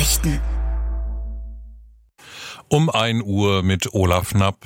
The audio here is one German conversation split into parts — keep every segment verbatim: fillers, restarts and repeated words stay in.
Nachrichten. Um ein Uhr mit Olaf Knapp.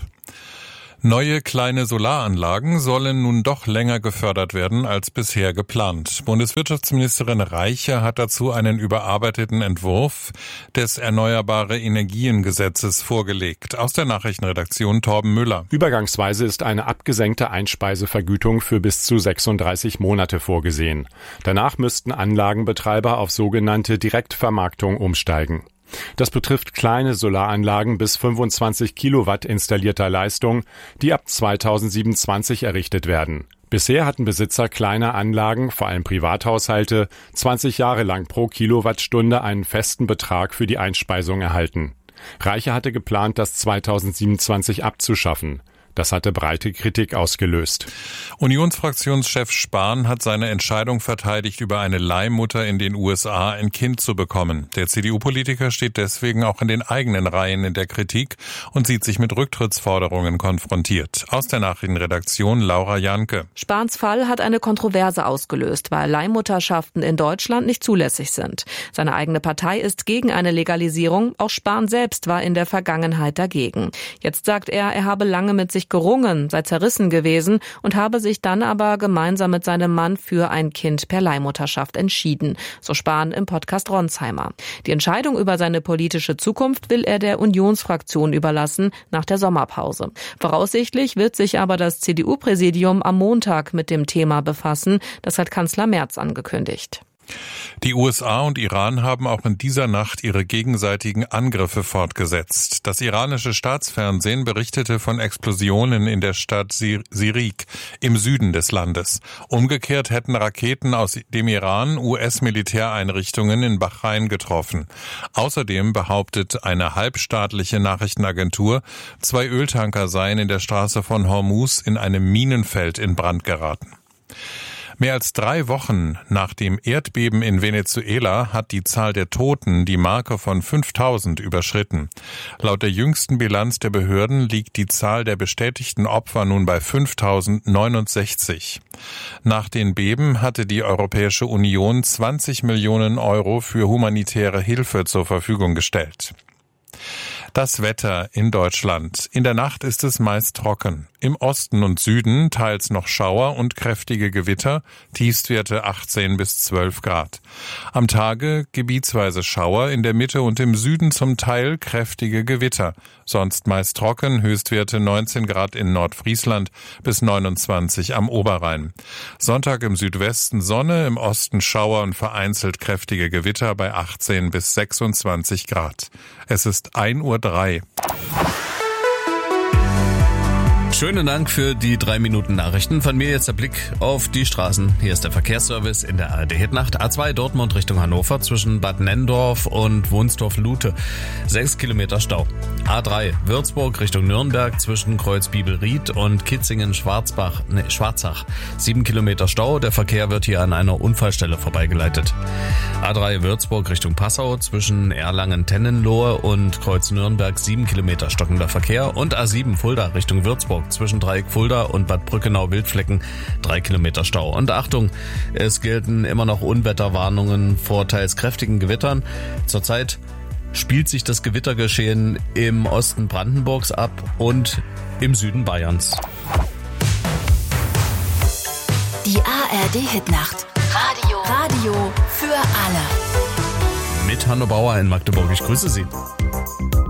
Neue kleine Solaranlagen sollen nun doch länger gefördert werden als bisher geplant. Bundeswirtschaftsministerin Reiche hat dazu einen überarbeiteten Entwurf des Erneuerbare Energien-Gesetzes vorgelegt. Aus der Nachrichtenredaktion Torben Müller. Übergangsweise ist eine abgesenkte Einspeisevergütung für bis zu sechsunddreißig Monate vorgesehen. Danach müssten Anlagenbetreiber auf sogenannte Direktvermarktung umsteigen. Das betrifft kleine Solaranlagen bis fünfundzwanzig Kilowatt installierter Leistung, die ab zweitausendsiebenundzwanzig errichtet werden. Bisher hatten Besitzer kleiner Anlagen, vor allem Privathaushalte, zwanzig Jahre lang pro Kilowattstunde einen festen Betrag für die Einspeisung erhalten. Reiche hatte geplant, das zweitausendsiebenundzwanzig abzuschaffen. Das hatte breite Kritik ausgelöst. Unionsfraktionschef Spahn hat seine Entscheidung verteidigt, über eine Leihmutter in den U S A ein Kind zu bekommen. Der C D U-Politiker steht deswegen auch in den eigenen Reihen in der Kritik und sieht sich mit Rücktrittsforderungen konfrontiert. Aus der Nachrichtenredaktion Laura Janke. Spahns Fall hat eine Kontroverse ausgelöst, weil Leihmutterschaften in Deutschland nicht zulässig sind. Seine eigene Partei ist gegen eine Legalisierung. Auch Spahn selbst war in der Vergangenheit dagegen. Jetzt sagt er, er habe lange mit sich gerungen, sei zerrissen gewesen und habe sich dann aber gemeinsam mit seinem Mann für ein Kind per Leihmutterschaft entschieden, so Spahn im Podcast Ronsheimer. Die Entscheidung über seine politische Zukunft will er der Unionsfraktion überlassen nach der Sommerpause. Voraussichtlich wird sich aber das C D U-Präsidium am Montag mit dem Thema befassen, das hat Kanzler Merz angekündigt. Die U S A und Iran haben auch in dieser Nacht ihre gegenseitigen Angriffe fortgesetzt. Das iranische Staatsfernsehen berichtete von Explosionen in der Stadt Sirik im Süden des Landes. Umgekehrt hätten Raketen aus dem Iran U S-Militäreinrichtungen in Bahrain getroffen. Außerdem behauptet eine halbstaatliche Nachrichtenagentur, zwei Öltanker seien in der Straße von Hormuz in einem Minenfeld in Brand geraten. Mehr als drei Wochen nach dem Erdbeben in Venezuela hat die Zahl der Toten die Marke von fünftausend überschritten. Laut der jüngsten Bilanz der Behörden liegt die Zahl der bestätigten Opfer nun bei fünftausendneunundsechzig. Nach den Beben hatte die Europäische Union zwanzig Millionen Euro für humanitäre Hilfe zur Verfügung gestellt. Das Wetter in Deutschland. In der Nacht ist es meist trocken. Im Osten und Süden teils noch Schauer und kräftige Gewitter, Tiefstwerte achtzehn bis zwölf Grad. Am Tage gebietsweise Schauer, in der Mitte und im Süden zum Teil kräftige Gewitter. Sonst meist trocken, Höchstwerte neunzehn Grad in Nordfriesland bis neunundzwanzig am Oberrhein. Sonntag im Südwesten Sonne, im Osten Schauer und vereinzelt kräftige Gewitter bei achtzehn bis sechsundzwanzig Grad. Es ist ein Uhr drei. Schönen Dank für die drei Minuten Nachrichten. Von mir jetzt der Blick auf die Straßen. Hier ist der Verkehrsservice in der A R D-Hitnacht. A zwei Dortmund Richtung Hannover zwischen Bad Nenndorf und Wunsdorf-Lute. Sechs Kilometer Stau. A drei Würzburg Richtung Nürnberg zwischen Kreuz-Biebelried und Kitzingen-Schwarzbach, nee, Schwarzach. Sieben Kilometer Stau. Der Verkehr wird hier an einer Unfallstelle vorbeigeleitet. A drei Würzburg Richtung Passau zwischen Erlangen-Tennenlohe und Kreuz Nürnberg. Sieben Kilometer stockender Verkehr. Und A sieben Fulda Richtung Würzburg zwischen Dreieck Fulda und Bad Brückenau-Wildflecken, drei Kilometer Stau. Und Achtung, es gelten immer noch Unwetterwarnungen vor teils kräftigen Gewittern. Zurzeit spielt sich das Gewittergeschehen im Osten Brandenburgs ab und im Süden Bayerns. Die A R D-Hitnacht. Radio. Radio für alle. Mit Hanno Bauer in Magdeburg. Ich grüße Sie.